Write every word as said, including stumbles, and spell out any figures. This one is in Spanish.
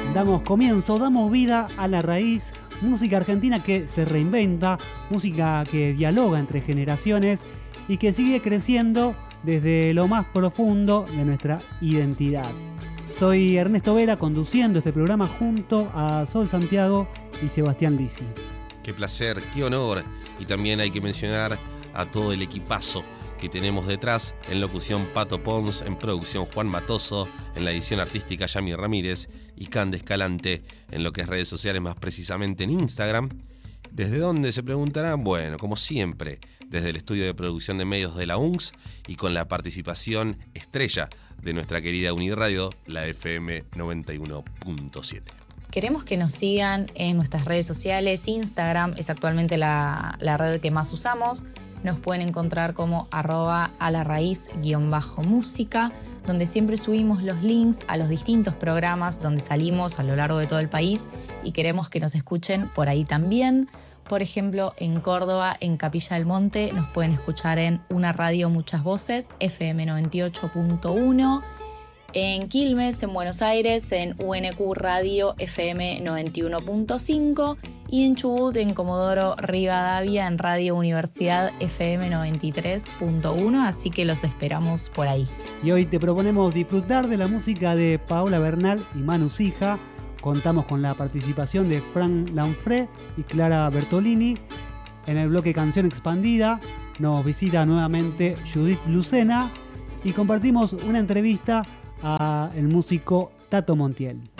Damos comienzo, damos vida a La Raíz, música argentina que se reinventa, música que dialoga entre generaciones y que sigue creciendo desde lo más profundo de nuestra identidad. Soy Ernesto Vera, conduciendo este programa junto a Sol Santiago y Sebastián Lisi. Qué placer, qué honor. Y también hay que mencionar a todo el equipazo que tenemos detrás. En locución Pato Pons, en producción Juan Matoso, en la edición artística Yami Ramírez y Cande Escalante en lo que es redes sociales, más precisamente en Instagram. ¿Desde dónde? Se preguntarán. Bueno, como siempre, desde el estudio de producción de medios de la U N C S y con la participación estrella de nuestra querida Uniradio, la F M noventa y uno punto siete. Queremos que nos sigan en nuestras redes sociales. Instagram es actualmente la, la red que más usamos. Nos pueden encontrar como arroba a la raíz guión bajo música, donde siempre subimos los links a los distintos programas donde salimos a lo largo de todo el país y queremos que nos escuchen por ahí también. Por ejemplo, en Córdoba, en Capilla del Monte, nos pueden escuchar en Una Radio Muchas Voces, F M noventa y ocho punto uno. En Quilmes, en Buenos Aires, en U N Q Radio F M noventa y uno punto cinco y en Chubut, en Comodoro Rivadavia, en Radio Universidad F M noventa y tres punto uno, así que los esperamos por ahí. Y hoy te proponemos disfrutar de la música de Paola Bernal y Manu Sija. Contamos con la participación de Frank Lanfré y Clara Bertolini. En el bloque Canción Expandida nos visita nuevamente Judith Lucena y compartimos una entrevista a el músico Tato Montiel.